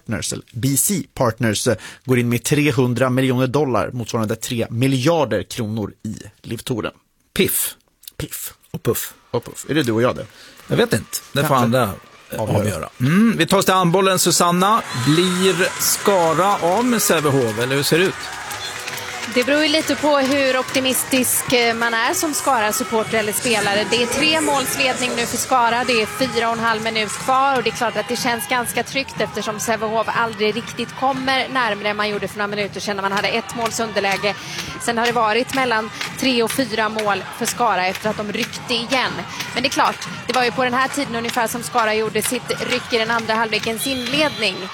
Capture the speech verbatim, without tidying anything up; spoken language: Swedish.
Partners, eller B C Partners, går in med trehundra miljoner dollar, motsvarande tre miljarder kronor i Livtoren. Piff. Piff. Och puff. Och puff. Är det du och jag det? Jag vet inte. Det får Kanske. andra avgöra. Mm, vi tar oss till handbollen, Susanna. Blir Skara av med Sävehof, eller hur ser det ut? Det beror ju lite på hur optimistisk man är som Skara-supporter eller spelare. Det är tre målsledning nu för Skara. Det är fyra och en halv minut kvar och det är klart att det känns ganska tryggt eftersom Sävehof aldrig riktigt kommer närmare än man gjorde för några minuter sedan när man hade ett måls underläge. Sen har det varit mellan tre och fyra mål för Skara efter att de ryckte igen. Men det är klart, det var ju på den här tiden ungefär som Skara gjorde sitt ryck i den andra halvlekens inledning.